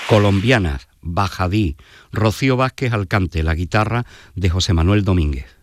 Colombianas, Bajadí, Rocío Vázquez al cante, la guitarra de José Manuel Domínguez.